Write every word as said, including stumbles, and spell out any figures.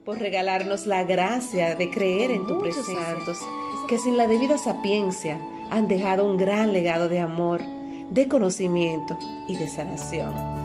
por regalarnos la gracia de creer en tu Muchos presencia. santos Que sin la debida sapiencia han dejado un gran legado de amor, de conocimiento y de sanación.